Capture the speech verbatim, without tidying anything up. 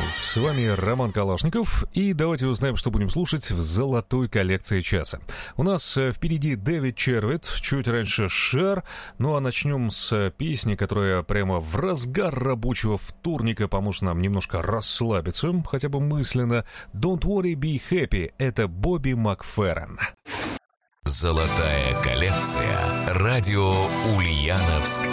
С вами Роман Калашников, и давайте узнаем, что будем слушать в золотой коллекции часа. У нас впереди Дэвид Червит, чуть раньше Шер, ну а начнем с песни, которая прямо в разгар рабочего вторника поможет нам немножко расслабиться, хотя бы мысленно. Don't worry, be happy, это Бобби Макферрин. Золотая коллекция. Радио Ульяновск.